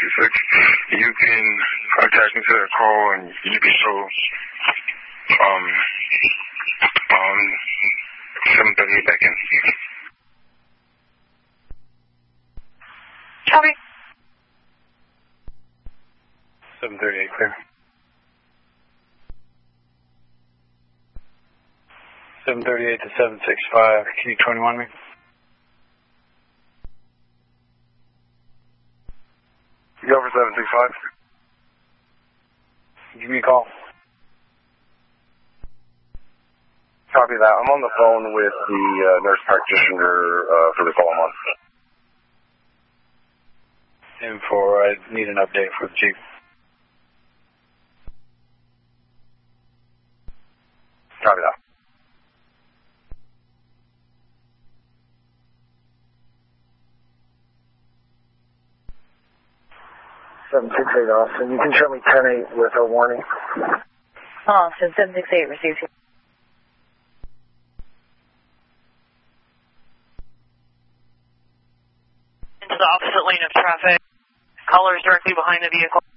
You can attach me to that call and you can show 738 back in. Copy. 738 clear. 738 to 765. Can you 21 me? Go for 765. Give me a call. Copy that. I'm on the phone with the nurse practitioner for the call I'm on. And I need an update for the chief. Copy that. Austin. You can show me 10-8 with a warning. Austin, 768 received. Into the opposite lane of traffic. Caller is directly behind the vehicle.